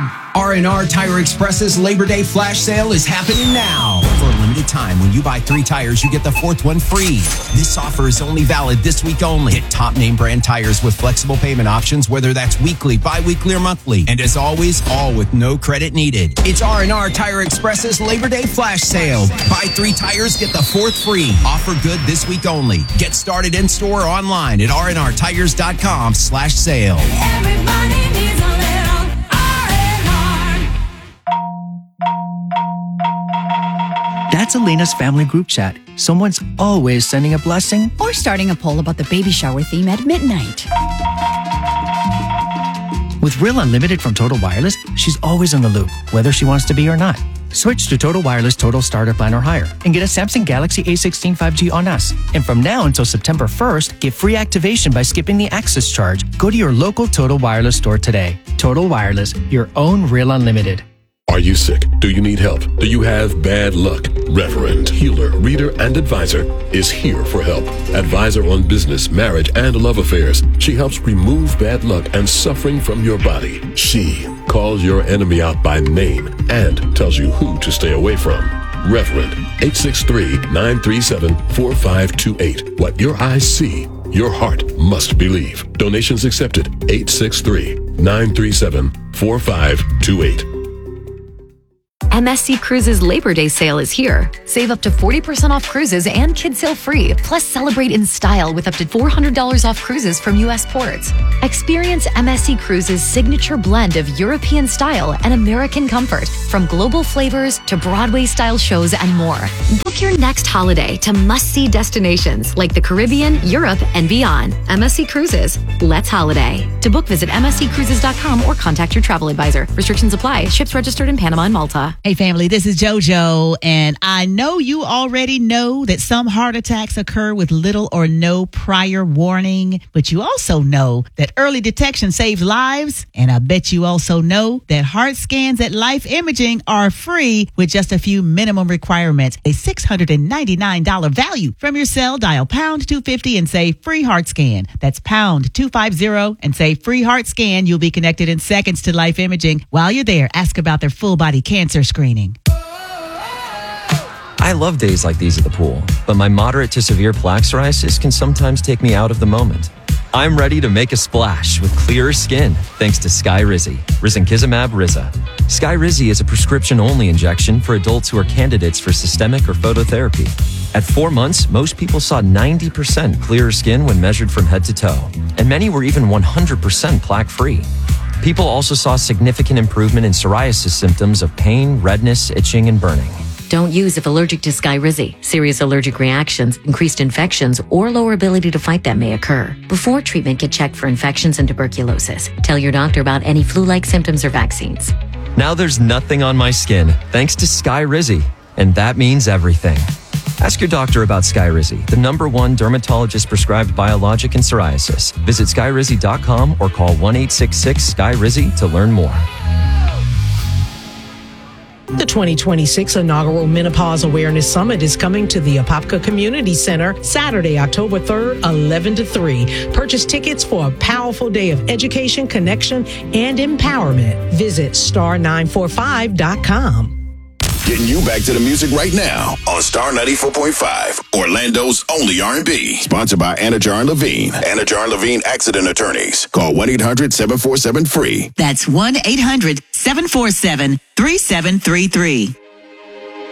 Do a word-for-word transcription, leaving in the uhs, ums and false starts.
R and R Tire Express's Labor Day flash sale is happening now. For a limited time, when you buy three tires, you get the fourth one free. This offer is only valid this week only. Get top name brand tires with flexible payment options, whether that's weekly, bi-weekly, or monthly. And as always, all with no credit needed. It's R and R Tire Express's Labor Day flash sale. Buy three tires, get the fourth free. Offer good this week only. Get started in-store or online at r n r tires dot com slash sale. Everybody needs a little R and R. That's Elena's family group chat. Someone's always sending a blessing or starting a poll about the baby shower theme at midnight. With Real Unlimited from Total Wireless, she's always in the loop, whether she wants to be or not. Switch to Total Wireless Total Starter Plan or higher and get a Samsung Galaxy A sixteen five G on us. And from now until September first, get free activation by skipping the access charge. Go to your local Total Wireless store today. Total Wireless, your own Real Unlimited. Are you sick? Do you need help? Do you have bad luck? Reverend, healer, reader, and advisor is here for help. Advisor on business, marriage, and love affairs. She helps remove bad luck and suffering from your body. She calls your enemy out by name and tells you who to stay away from. Reverend, eight six three, nine three seven, four five two eight. What your eyes see, your heart must believe. Donations accepted. eight six three, nine three seven, four five two eight. M S C Cruises Labor Day sale is here. Save up to forty percent off cruises and kids sail free. Plus, celebrate in style with up to four hundred dollars off cruises from U S ports. Experience M S C Cruises' signature blend of European style and American comfort, from global flavors to Broadway-style shows and more. Book your next holiday to must-see destinations like the Caribbean, Europe, and beyond. M S C Cruises. Let's holiday. To book, visit m s c cruises dot com or contact your travel advisor. Restrictions apply. Ships registered in Panama and Malta. Hey family, this is JoJo, and I know you already know that some heart attacks occur with little or no prior warning, but you also know that early detection saves lives, and I bet you also know that heart scans at Life Imaging are free with just a few minimum requirements. A six hundred ninety-nine dollars value. From your cell, dial pound two fifty and say free heart scan. That's pound two fifty and say free heart scan. You'll be connected in seconds to Life Imaging. While you're there, ask about their full body cancer screening. I love days like these at the pool, but my moderate to severe plaque psoriasis can sometimes take me out of the moment. I'm ready to make a splash with clearer skin thanks to Skyrizi, risankizumab Riza. Skyrizi is a prescription-only injection for adults who are candidates for systemic or phototherapy. At four months, most people saw ninety percent clearer skin when measured from head to toe, and many were even one hundred percent plaque-free. People also saw significant improvement in psoriasis symptoms of pain, redness, itching, and burning. Don't use if allergic to Skyrizi. Serious allergic reactions, increased infections, or lower ability to fight them may occur. Before treatment, get checked for infections and tuberculosis. Tell your doctor about any flu-like symptoms or vaccines. Now there's nothing on my skin thanks to Skyrizi, and that means everything. Ask your doctor about Skyrizi, the number one dermatologist-prescribed biologic in psoriasis. Visit skyrizi dot com or call one eight six six, S K Y R I Z I to learn more. The twenty twenty-six inaugural Menopause Awareness Summit is coming to the Apopka Community Center Saturday, October third, eleven to three. Purchase tickets for a powerful day of education, connection, and empowerment. Visit star nine four five dot com. Getting you back to the music right now on Star ninety-four point five, Orlando's only R and B. Sponsored by Anajar and Levine. Anajar and Levine Accident Attorneys. Call one eight hundred seven four seven free. That's one eight hundred seven four seven three seven three three.